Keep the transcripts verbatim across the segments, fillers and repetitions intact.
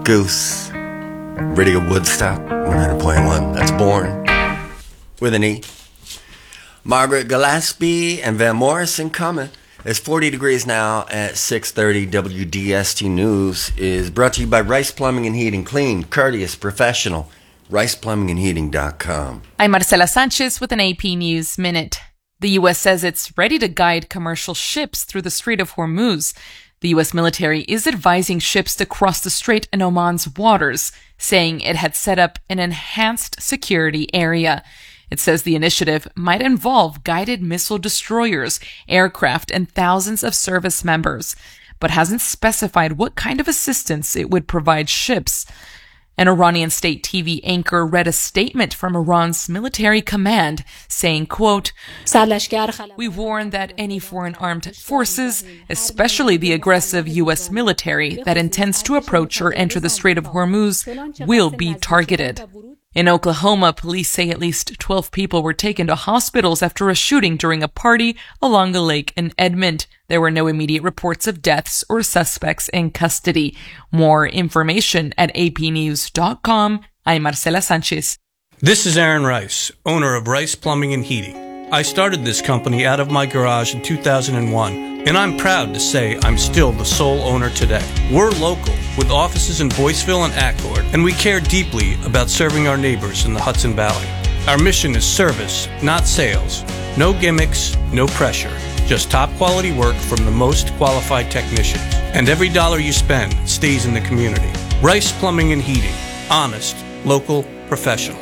Goose, Radio Woodstock, one hundred point one. That's Born with an E. Margaret Gillespie and Van Morrison coming. It's forty degrees now at six thirty. W D S T News is brought to you by Rice Plumbing and Heating. Clean, courteous, professional. rice plumbing and heating dot com. I'm Marcela Sanchez with an A P News Minute. The U S says it's ready to guide commercial ships through the Strait of Hormuz. The U S military is advising ships to cross the strait in Oman's waters, saying it had set up an enhanced security area. It says the initiative might involve guided missile destroyers, aircraft, and thousands of service members, but hasn't specified what kind of assistance it would provide ships. An Iranian state T V anchor read a statement from Iran's military command saying, quote, "We warn that any foreign armed forces, especially the aggressive U S military that intends to approach or enter the Strait of Hormuz, will be targeted." In Oklahoma, police say at least twelve people were taken to hospitals after a shooting during a party along the lake in Edmond. There were no immediate reports of deaths or suspects in custody. More information at a p news dot com. I'm Marcela Sanchez. This is Aaron Rice, owner of Rice Plumbing and Heating. I started this company out of my garage in two thousand one, and I'm proud to say I'm still the sole owner today. We're local, with offices in Boyceville and Accord, and we care deeply about serving our neighbors in the Hudson Valley. Our mission is service, not sales. No gimmicks, no pressure. Just top quality work from the most qualified technicians. And every dollar you spend stays in the community. Rice Plumbing and Heating. Honest, local, professional.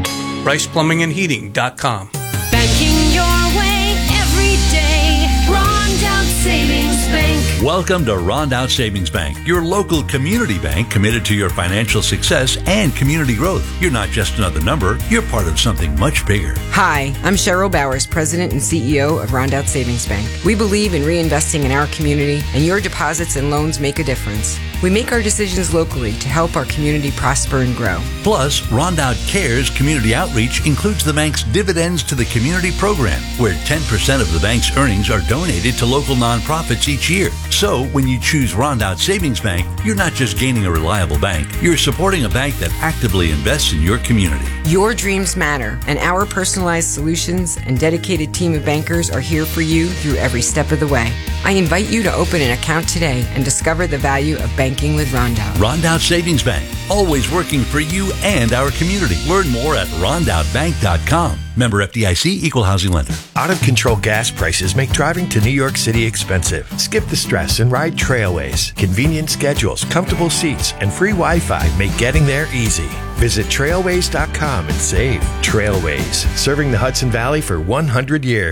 rice plumbing and heating dot com. Banking your way every day. Rondout Savings Bank. Welcome to Rondout Savings Bank, your local community bank committed to your financial success and community growth. You're not just another number, you're part of something much bigger. Hi, I'm Cheryl Bowers, President and C E O of Rondout Savings Bank. We believe in reinvesting in our community, and your deposits and loans make a difference. We make our decisions locally to help our community prosper and grow. Plus, Rondout Cares community outreach includes the bank's Dividends to the Community program, where ten percent of the bank's earnings are donated to local nonprofits each year. So, when you choose Rondout Savings Bank, you're not just gaining a reliable bank, you're supporting a bank that actively invests in your community. Your dreams matter, and our personalized solutions and dedicated team of bankers are here for you through every step of the way. I invite you to open an account today and discover the value of banking with Rondout. Rondout Savings Bank, always working for you and our community. Learn more at rondout bank dot com. Member F D I C, Equal Housing Lender. Out-of-control gas prices make driving to New York City expensive. Skip the stress and ride Trailways. Convenient schedules, comfortable seats, and free Wi-Fi make getting there easy. Visit trailways dot com and save. Trailways, serving the Hudson Valley for one hundred years.